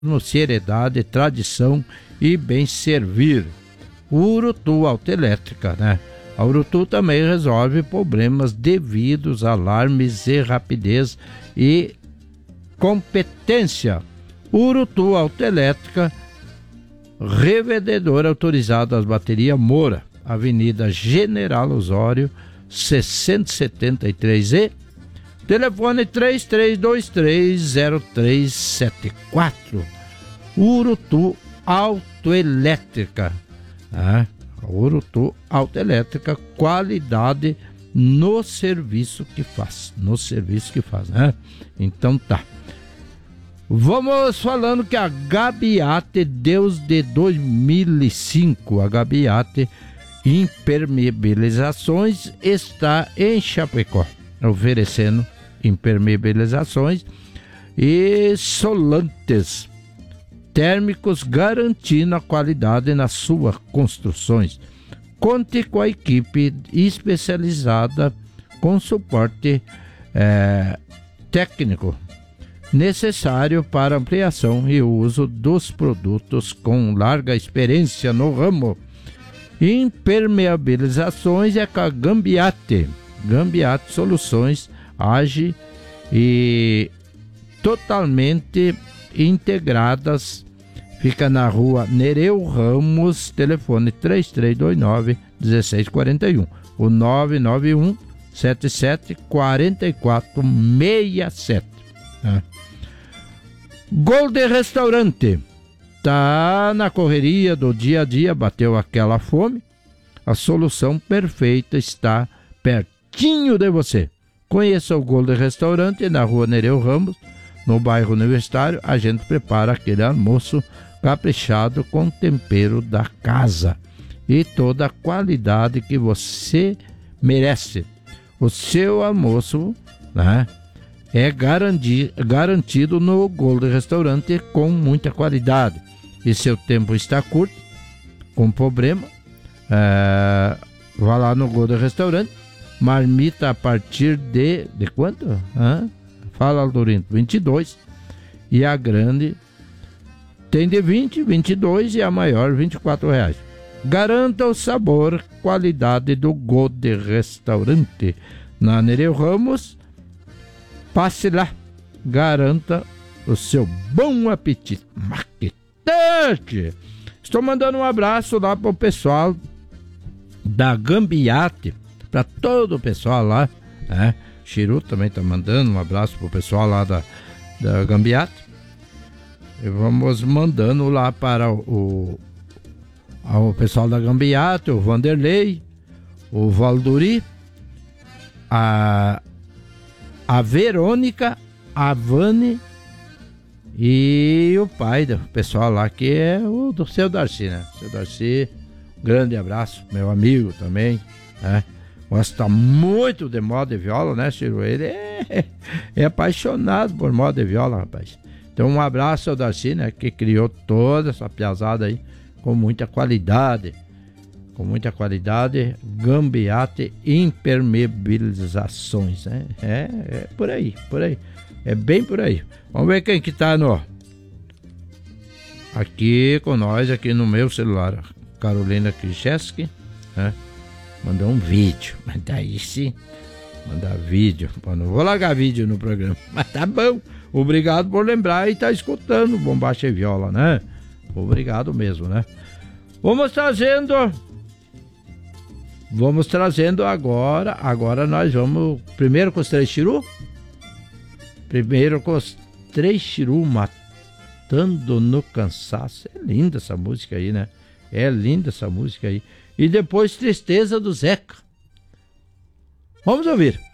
seriedade, tradição e bem servir. Urutu Autoelétrica, né? A Urutu também resolve problemas devidos a alarmes e rapidez e competência. Urutu Autoelétrica, revendedora autorizada às baterias Moura, Avenida General Osório, 673E, telefone 33230374. Urutu Autoelétrica, né? Urutu Autoelétrica, qualidade no serviço que faz, né? Então tá. Vamos falando que a Gabiate desde 2005, a Gabiate Impermeabilizações está em Chapecó, oferecendo impermeabilizações e isolantes térmicos, garantindo a qualidade nas suas construções. Conte com a equipe especializada com suporte técnico necessário para ampliação e uso dos produtos com larga experiência no ramo. Impermeabilizações é com a Gambiate. Gambiate Soluções age e totalmente integradas. Fica na rua Nereu Ramos, telefone 3329-1641, o 991-77-4467. Golden Restaurante tá na correria do dia a dia, bateu aquela fome. A solução perfeita está pertinho de você. Conheça o Golden Restaurante na rua Nereu Ramos, no bairro Universitário. A gente prepara aquele almoço caprichado com tempero da casa e toda a qualidade que você merece. O seu almoço, né, é garantido no Golden Restaurante com muita qualidade. E seu tempo está curto, com problema, vá lá no Golden Restaurante. Marmita a partir de quanto? Fala, Aldorinto. 22. E a grande tem de 20, 22 e a maior R$24. Garanta o sabor, qualidade do Golden Restaurante. Na Nereu Ramos, passe lá, garanta o seu bom apetite. Maquetante! Estou mandando um abraço lá para o pessoal da Gambiate, para todo o pessoal lá, né? Chiru também está mandando um abraço para o pessoal lá da Gambiate. E vamos mandando lá para o pessoal da Gambiate, o Vanderlei, o Valduri, a Verônica, a Vane e o pai do pessoal lá, que é o do seu Darcy, né? Seu Darcy, grande abraço, meu amigo também, né? Gosta muito de moda e viola, né, Ciro? Ele é apaixonado por moda e viola, rapaz. Então um abraço ao Darcy, né, que criou toda essa piazada aí com muita qualidade. Gambiate Impermeabilizações, né? É por aí, é bem por aí. Vamos ver quem que tá aqui com nós, aqui no meu celular. Carolina Krzyzewski, né? Mandou um vídeo, mas daí sim, mandar vídeo. Pô, não vou largar vídeo no programa, mas tá bom. Obrigado por lembrar e tá escutando Bombacha e Viola, né? Obrigado mesmo, né? Vamos trazendo agora nós vamos primeiro com os Três Chiru, Matando no Cansaço. É linda essa música aí, né? E depois Tristeza do Zeca. Vamos ouvir.